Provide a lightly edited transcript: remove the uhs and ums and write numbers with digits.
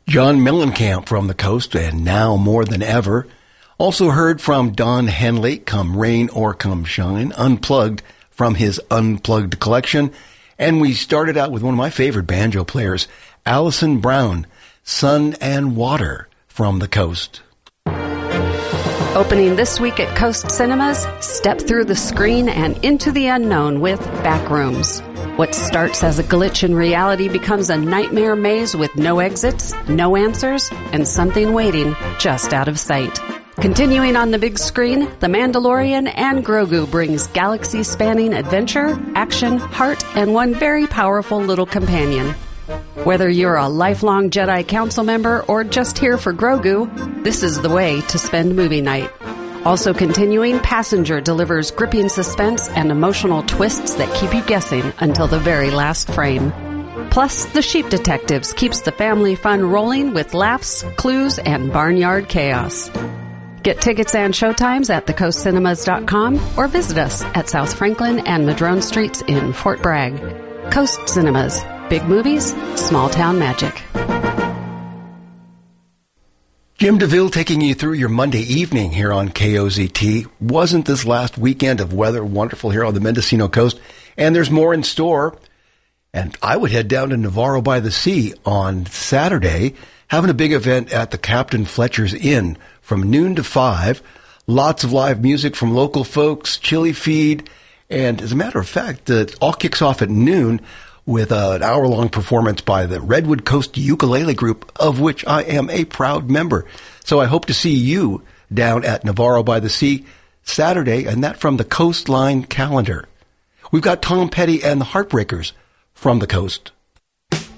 John Mellencamp from the Coast, and Now More Than Ever. Also heard from Don Henley, Come Rain or Come Shine, Unplugged from his Unplugged collection. And we started out with one of my favorite banjo players, Alison Brown, Sun and Water from the Coast. Opening this week at Coast Cinemas, step through the screen and into the unknown with Backrooms. What starts as a glitch in reality becomes a nightmare maze with no exits, no answers, and something waiting just out of sight. Continuing on the big screen, The Mandalorian and Grogu brings galaxy-spanning adventure, action, heart, and one very powerful little companion. Whether you're a lifelong Jedi Council member or just here for Grogu, this is the way to spend movie night. Also continuing, Passenger delivers gripping suspense and emotional twists that keep you guessing until the very last frame. Plus, The Sheep Detectives keeps the family fun rolling with laughs, clues, and barnyard chaos. Get tickets and showtimes at thecoastcinemas.com or visit us at South Franklin and Madrone Streets in Fort Bragg. Coast Cinemas. Big movies, small town magic. Jim DeVille taking you through your Monday evening here on KOZT. Wasn't this last weekend of weather wonderful here on the Mendocino coast? And there's more in store. And I would head down to Navarro by the Sea on Saturday, having a big event at the Captain Fletcher's Inn from noon to 5. Lots of live music from local folks, chili feed. And as a matter of fact, it all kicks off at noon with an hour-long performance by the Redwood Coast Ukulele Group, of which I am a proud member. So I hope to see you down at Navarro by the Sea Saturday, and that from the Coastline calendar. We've got Tom Petty and the Heartbreakers from the Coast.